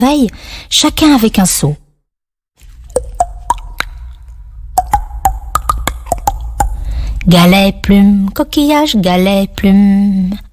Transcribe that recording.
veille, chacun avec un seau. Galet, plume, coquillage, galet, plume.